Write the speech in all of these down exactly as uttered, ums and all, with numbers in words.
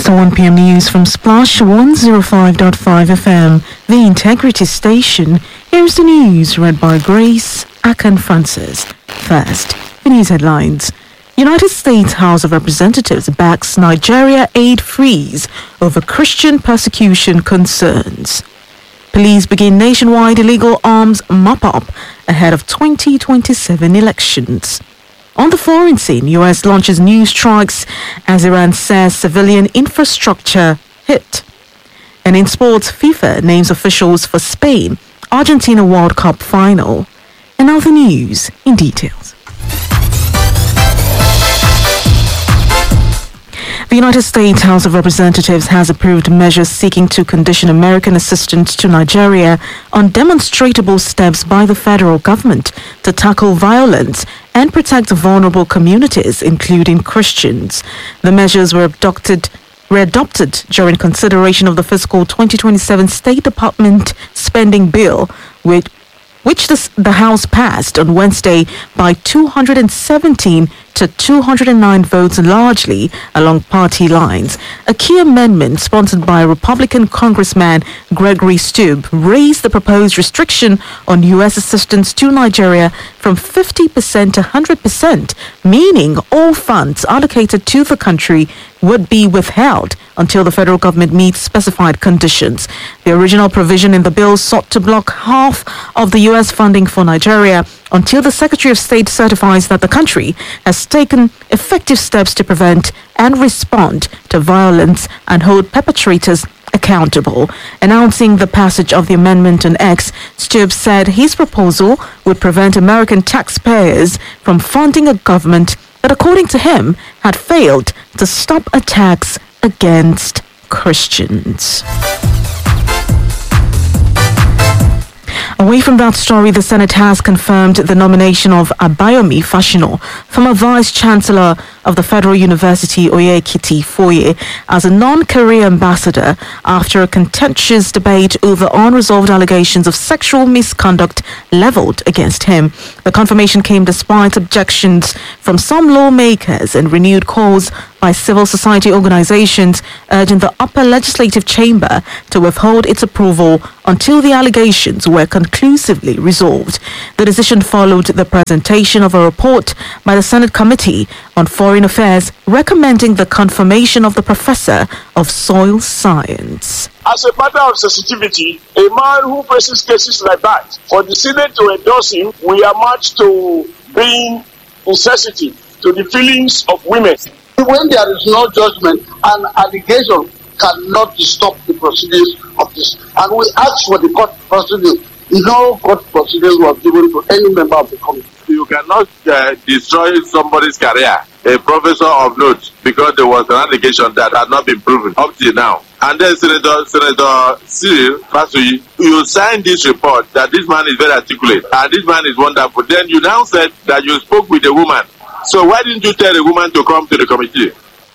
the one p.m. news from Splash one oh five point five F M, the Integrity Station. Here's the news read by Grace Akan Francis. First, the news headlines. United States House of Representatives backs Nigeria aid freeze over Christian persecution concerns. Police begin nationwide illegal arms mop-up ahead of twenty twenty-seven elections. On the foreign scene, U S launches new strikes as Iran says civilian infrastructure hit. And in sports, FIFA names officials for Spain, Argentina World Cup final. And now the news in details. The United States House of Representatives has approved measures seeking to condition American assistance to Nigeria on demonstrable steps by the federal government to tackle violence and protect vulnerable communities, including Christians. The measures were adopted were adopted during consideration of the fiscal twenty twenty-seven State Department spending bill, which which the, the House passed on Wednesday by two hundred seventeen to two hundred nine votes, largely along party lines. A key amendment sponsored by Republican Congressman Gregory Stubb raised the proposed restriction on U S assistance to Nigeria from fifty percent to one hundred percent, meaning all funds allocated to the country would be withheld until the federal government meets specified conditions. The original provision in the bill sought to block half of the U S funding for Nigeria until the Secretary of State certifies that the country has taken effective steps to prevent and respond to violence and hold perpetrators accountable. Announcing the passage of the amendment on X, Stubb said his proposal would prevent American taxpayers from funding a government that, according to him, had failed to stop attacks against Christians. Away from that story, the Senate has confirmed the nomination of Abayomi Fashino, former Vice-Chancellor of the Federal University Oye-Ekiti Foye, as a non-career ambassador after a contentious debate over unresolved allegations of sexual misconduct leveled against him. The confirmation came despite objections from some lawmakers and renewed calls by civil society organizations urging the upper legislative chamber to withhold its approval until the allegations were conclusively resolved. The decision followed the presentation of a report by the Senate Committee on Foreign Affairs recommending the confirmation of the professor of soil science. As a matter of sensitivity, a man who faces cases like that, for the Senate to endorse him, we are much to being insensitive to the feelings of women. When there is no judgment, an allegation cannot stop the proceedings of this. And we ask for the court proceedings. No court proceedings was given to any member of the committee. You cannot uh, destroy somebody's career, a professor of note, because there was an allegation that had not been proven up till now. And then Senator Senator Cyril Fasuyi, you signed this report that this man is very articulate and this man is wonderful. Then you now said that you spoke with a woman. So why didn't you tell a woman to come to the committee?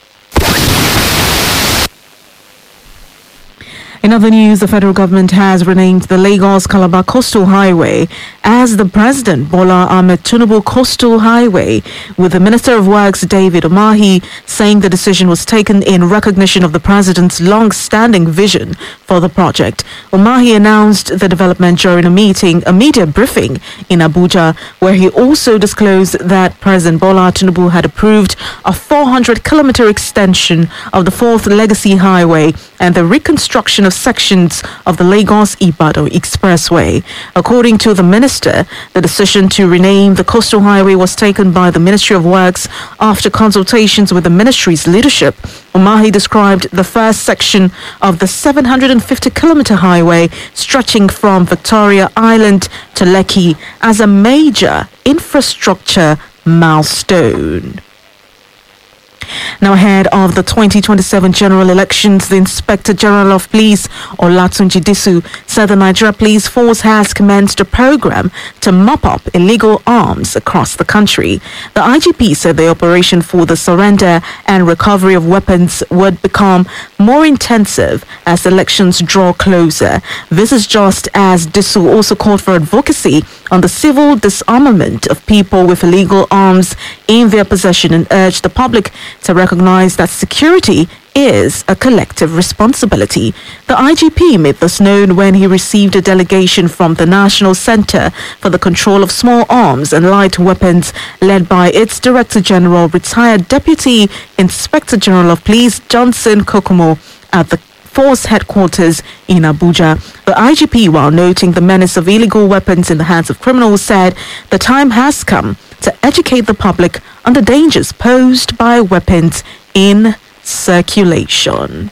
In other news, the federal government has renamed the Lagos-Calabar Coastal Highway as the President Bola Ahmed Tinubu Coastal Highway, with the Minister of Works David Umahi saying the decision was taken in recognition of the President's long-standing vision for the project. Umahi announced the development during a meeting, a media briefing in Abuja, where he also disclosed that President Bola Tinubu had approved a four hundred kilometer extension of the Fourth Legacy Highway and the reconstruction of sections of the Lagos-Ibadan Expressway. According to the minister, the decision to rename the coastal highway was taken by the Ministry of Works after consultations with the ministry's leadership. Umahi described the first section of the seven hundred fifty kilometer highway stretching from Victoria Island to Lekki as a major infrastructure milestone. Now, ahead of the twenty twenty-seven general elections, the Inspector General of Police, Olatunji Disu, said the Nigeria Police Force has commenced a program to mop up illegal arms across the country. The I G P said the operation for the surrender and recovery of weapons would become more intensive as elections draw closer. This is just as Disu also called for advocacy on the civil disarmament of people with illegal arms in their possession and urged the public to recognize that security is a collective responsibility. The I G P made this known when he received a delegation from the National Center for the Control of Small Arms and Light Weapons, led by its Director General, retired Deputy Inspector General of Police Johnson Kokomo, at the force headquarters in Abuja. The I G P, while noting the menace of illegal weapons in the hands of criminals, said the time has come to educate the public on the dangers posed by weapons in circulation.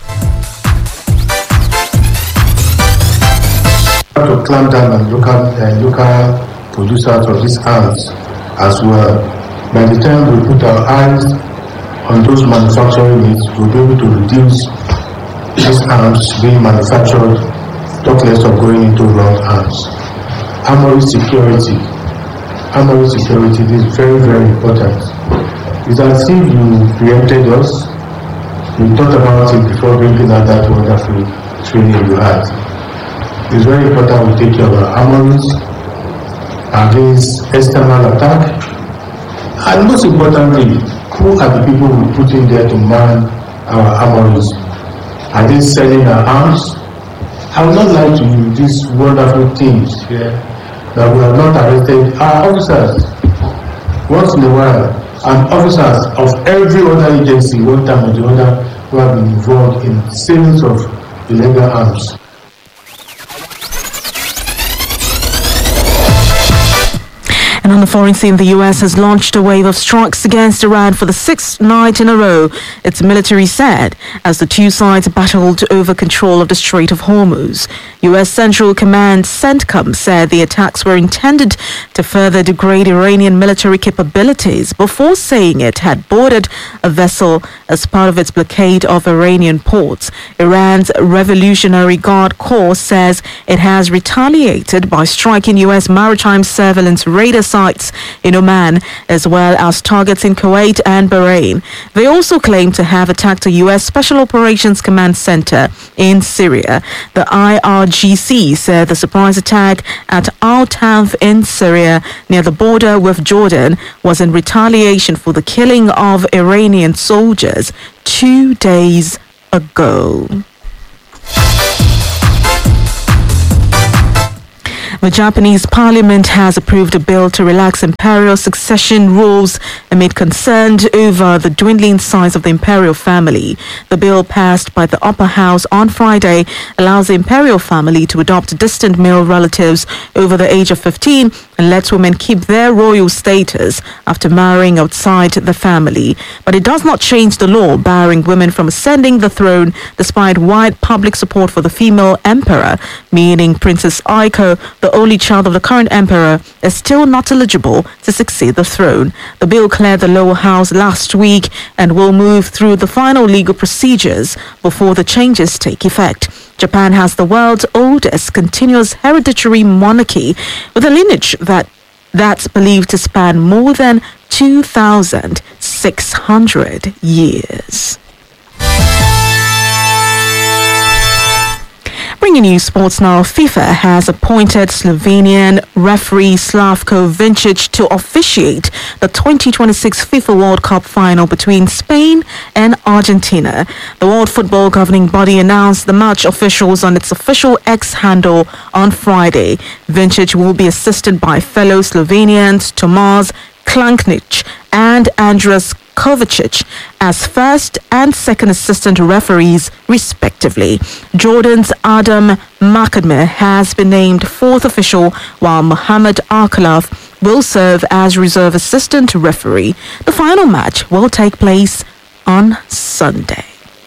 To clamp down on local, uh, local producers of these arms as well. By the time we put our eyes on those manufacturing needs, we'll be able to reduce these arms being manufactured, talk less of going into wrong arms. Armory security. Armory security is very, very important. It's as if you preempted us. We thought about it before bringing out that wonderful training you had. It's very important we take care of our armories against external attack. And most importantly, who are the people we put in there to man our armories? Are they selling our arms? I would not like to do these wonderful things here that we have not arrested our officers once in a while, and officers of every other agency, one time or the other, who have been involved in sales of illegal arms. And on the foreign scene, the U S has launched a wave of strikes against Iran for the sixth night in a row, its military said, as the two sides battled over control of the Strait of Hormuz. U S Central Command CENTCOM said the attacks were intended to further degrade Iranian military capabilities before saying it had boarded a vessel as part of its blockade of Iranian ports. Iran's Revolutionary Guard Corps says it has retaliated by striking U S maritime surveillance radar sites in Oman, as well as targets in Kuwait and Bahrain. They also claim to have attacked a U S Special Operations Command Center in Syria. The I R G C said the surprise attack at Al-Tanf in Syria, near the border with Jordan, was in retaliation for the killing of Iranian soldiers two days ago. The Japanese parliament has approved a bill to relax imperial succession rules amid concern over the dwindling size of the imperial family. The bill, passed by the upper house on Friday, allows the imperial family to adopt distant male relatives over the age of fifteen and lets women keep their royal status after marrying outside the family. But it does not change the law barring women from ascending the throne despite wide public support for the female emperor, meaning Princess Aiko, the only child of the current emperor, is still not eligible to succeed the throne. The bill cleared the lower house last week and will move through the final legal procedures before the changes take effect. Japan has the world's oldest continuous hereditary monarchy, with a lineage that that's believed to span more than two thousand six hundred years. Bringing you sports now, FIFA has appointed Slovenian referee Slavko Vincic to officiate the twenty twenty-six FIFA World Cup final between Spain and Argentina. The World Football Governing Body announced the match officials on its official X handle on Friday. Vincic will be assisted by fellow Slovenians Tomaž Klanknić and Andras Kovacic as first and second assistant referees, respectively. Jordan's Adam Makadmir has been named fourth official, while Mohamed Arkalov will serve as reserve assistant referee. The final match will take place on Sunday.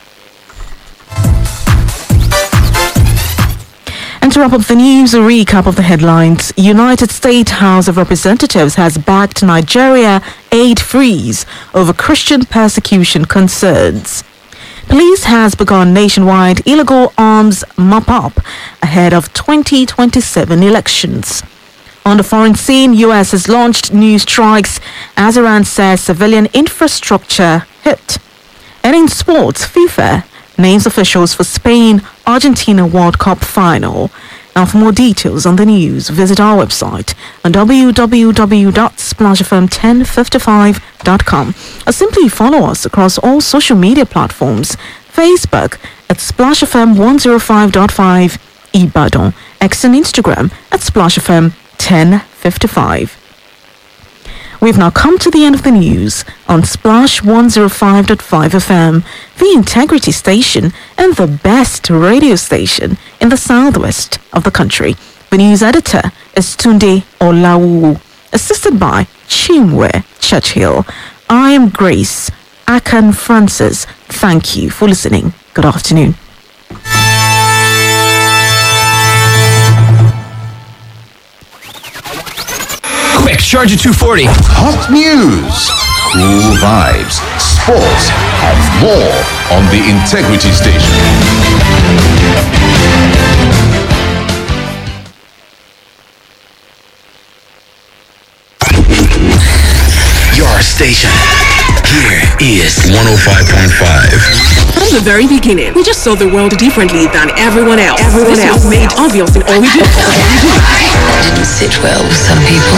And to wrap up the news, a recap of the headlines. United States House of Representatives has backed Nigeria aid freeze over Christian persecution concerns. Police has begun nationwide illegal arms mop-up ahead of twenty twenty-seven elections. On the foreign scene, U S has launched new strikes as Iran says civilian infrastructure hit. And in sports, FIFA names officials for Spain-Argentina World Cup final. Now, for more details on the news, visit our website on w w w dot splash f m ten fifty-five dot com or simply follow us across all social media platforms. Facebook at Splash F M one oh five point five Ibadan, X and Instagram at Splash F M ten fifty-five. We've now come to the end of the news on Splash one oh five point five F M, the integrity station and the best radio station in the southwest of the country. The news editor is Tunde Olawu, assisted by Chimwe Churchill. I am Grace Akan Francis. Thank you for listening. Good afternoon. Quick, Charger two forty. Hot news, cool vibes, sports, and more on the Integrity Station. Your station. Here is one oh five point five. From the very beginning, we just saw the world differently than everyone else. Everyone this else was made obvious in all we do. That didn't sit well with some people.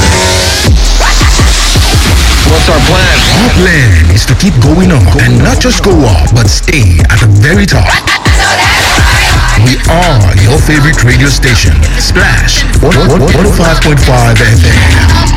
What's our plan? Our plan is to keep going up and not just go up, but stay at the very top. We are your favorite radio station, Splash one oh five point five F M.